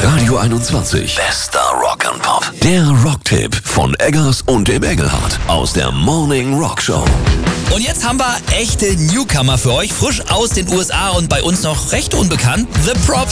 Radio 21. Bester Rock'n'Pop. Der Rocktipp von Eggers und dem Engelhardt aus der Morning Rock Show. Und jetzt haben wir echte Newcomer für euch, frisch aus den USA und bei uns noch recht unbekannt. The Props.